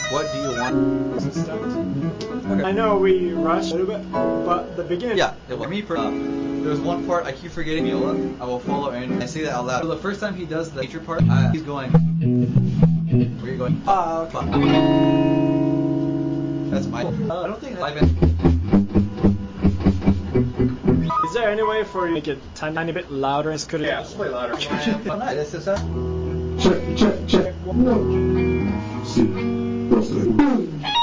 What do you want? Okay. I know we rushed a little bit, but the beginning. Yeah, there's one part I keep forgetting. Viola. I will follow Andrew. I say that out loud. So the first time he does the nature part, he's going. Where are you going? Fuck. That's my. I don't think I've been. Is there any way for you to make it tiny bit louder? Could it? Yeah, let's play louder. This is Check. 1, 2, 3.